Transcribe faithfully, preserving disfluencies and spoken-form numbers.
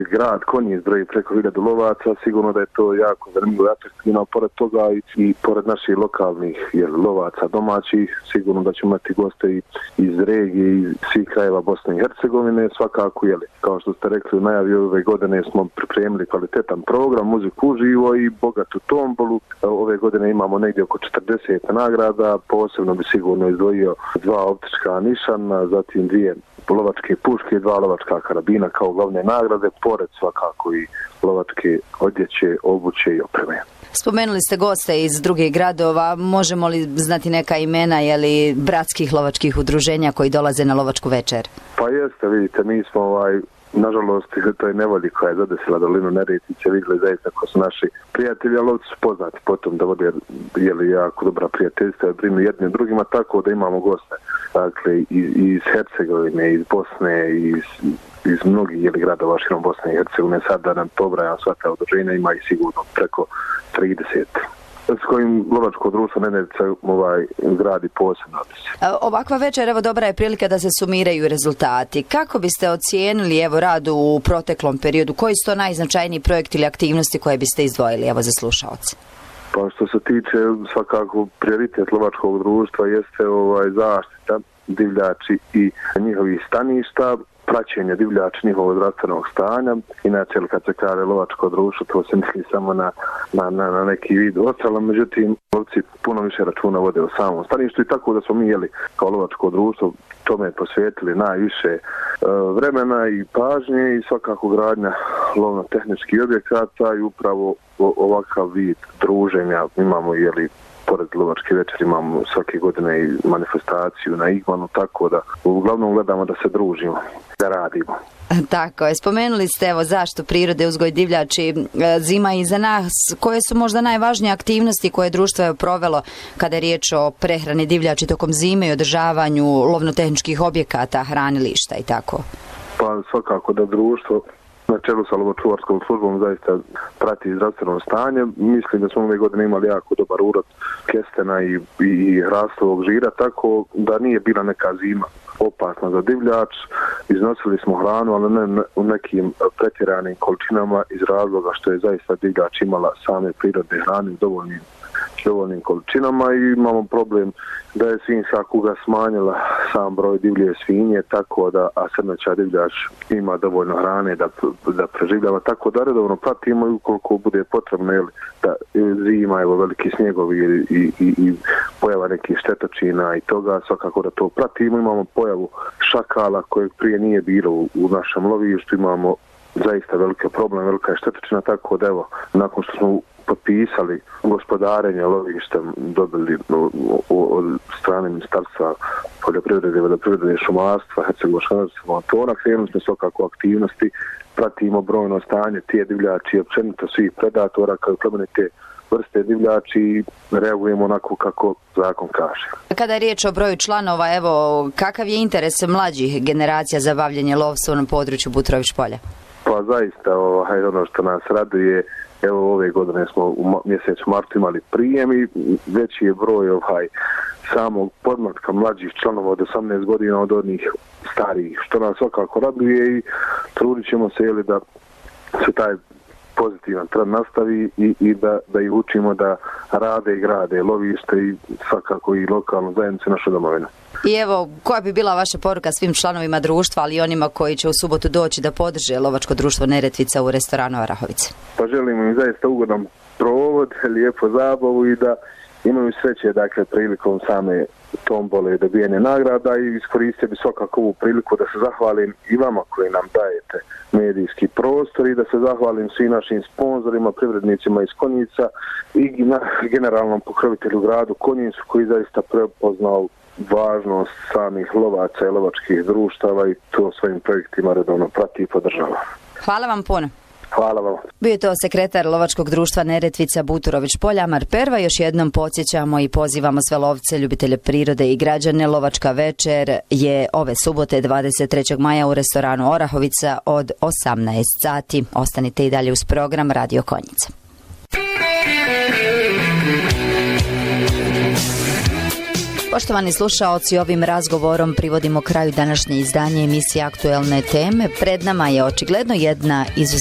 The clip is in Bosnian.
Grad Konjic broji preko hiljadu lovaca, sigurno da je to jako zanimljivo i atraktivno, pored toga i, i pored naših lokalnih jel, lovaca domaćih, sigurno da ćemo imati goste i iz regije i svih krajeva Bosne i Hercegovine, svakako, jel, kao što ste rekli u najavi ove godine smo pripremili kvalitetan program, muziku uživo i bogatu tombolu. Ove godine imamo negdje oko četrdeset nagrada, posebno bi sigurno izdvojio dva optička nišana, zatim dvije lovačke puške i dva lovačka karabina kao glavne nagrade, pored svakako i lovačke odjeće, obuće i opreme. Spomenuli ste goste iz drugih gradova, možemo li znati neka imena jeli bratskih lovačkih udruženja koji dolaze na lovačku večer? Pa jeste, vidite, mi smo ovaj nažalost, to je nevolji koja je zadesila dolinu Neretvice, vidjeli zaista ko su naši prijatelji, ali ovdje su poznati potom da vode jeli, jako dobra prijateljstva, brinu jedni drugima, tako da imamo goste. Dakle, iz, iz Hercegovine, iz Bosne, iz, iz mnogih jeli, gradova širom Bosne i Hercegovine, sad da nam pobrajam sva ta udruženja, ima ih sigurno preko trideset. S kojim lovačko društvo Neretvica ovaj, gradi posebno odnose. Ovakva večer, evo, dobra je prilika da se sumiraju rezultati. Kako biste ocijenili evo rad u proteklom periodu? Koji su to najznačajniji projekti ili aktivnosti koje biste izdvojili evo za slušaoce? Pa što se tiče svakako prioritet lovačkog društva jeste ovaj zaštita divljači i njihovih staništa, praćenje divljača njihovog zdravstvenog stanja. Inače, kad se kaže lovačko društvo, to se misli samo na, na, na, na neki vid ostala, međutim, lovci puno više računa vode o samom staništu i tako da smo mi jeli kao lovačko društvo tome posvetili najviše uh, vremena i pažnje i svakako gradnja lovno-tehničkih objekata i upravo o, ovakav vid druženja imamo jeli pored lovačke večeri imamo svake godine i manifestaciju na Igmanu, tako da uglavnom gledamo da se družimo, da radimo. Tako je, spomenuli ste evo zaštitu prirode, uzgoj divljači, zima iza nas. Koje su možda najvažnije aktivnosti koje društvo je provelo kada je riječ o prehrani divljači tokom zime i održavanju lovno-tehničkih objekata, hranilišta i tako? Pa svakako da društvo na čelu sa lovočuvarskom službom zaista prati zdravstveno stanje. Mislim da smo ove godine imali jako dobar urod kestena i, i hrastovog žira, tako da nije bila neka zima opasna za divljač. Iznosili smo hranu, ali ne u nekim pretjeranim količinama iz razloga što je zaista divljač imala same prirodne hrane dovoljnim dovoljnim količinama i imamo problem da je svinjska kuga smanjila sam broj divlje svinje, tako da a srneća divljač ima dovoljno hrane da, da preživljava, tako da redovno pratimo i ukoliko bude potrebno jel, da zima, evo veliki snjegovi i, i, i pojava nekih štetočina i toga, svakako da to pratimo. Imamo pojavu šakala kojeg prije nije bilo u, u našem lovištu, imamo zaista velike probleme, velika je štetočina, tako da evo, nakon što smo potpisali gospodarenje lovištem, dobili od strane ministarstva poljoprivrede, vodoprivrede i šumarstva Hercegovačko-neretvanskog kantona, krenuli smo svakako aktivnosti, pratimo brojno stanje tije divljači, općenito svih predatora, kao plemenite vrste divljači i reagujemo onako kako zakon kaže. Kada je riječ o broju članova, evo, kakav je interes mlađih generacija za bavljenje lovstvom na području Butrović polja? Pa zaista, ovaj, ono što nas raduje, evo ove godine smo u mjesecu martu imali prijem i veći je broj ovaj, samog podmlatka mlađih članova od osamnaest godina od onih starijih, što nas svakako raduje i trudit ćemo se jeli, da se taj pozitivan trend nastavi i, i da, da ih učimo da rade i grade lovište i svakako i lokalnu zajednicu našu domovinu. I evo, koja bi bila vaša poruka svim članovima društva, ali i onima koji će u subotu doći da podrže lovačko društvo Neretvica u restoranu Orahovice? Pa želimo im zaista ugodan provod, lijepo zabavu i da imaju sreće, dakle, prilikom same tombole i dobijene nagrada i iskoristio bi svakako ovu priliku da se zahvalim i vama koji nam dajete medijski prostor i da se zahvalim svim našim sponzorima, privrednicima iz Konjica i na generalnom pokrovitelju gradu Konjicu koji zaista prepoznao važnost samih lovaca i lovačkih društava i to svojim projektima redovno prati i podržava. Hvala vam puno. Hvala vam. Bio je to sekretar lovačkog društva Neretvica Buturović polja Amar Perva. Još jednom podsjećamo i pozivamo sve lovce, ljubitelje prirode i građane. Lovačka večer je ove subote dvadeset trećeg maja u restoranu Orahovica od osamnaest sati. Ostanite i dalje uz program Radio Konjica. Poštovani slušaoci, ovim razgovorom privodimo kraju današnje izdanje emisije Aktuelne teme. Pred nama je očigledno jedna izuzetna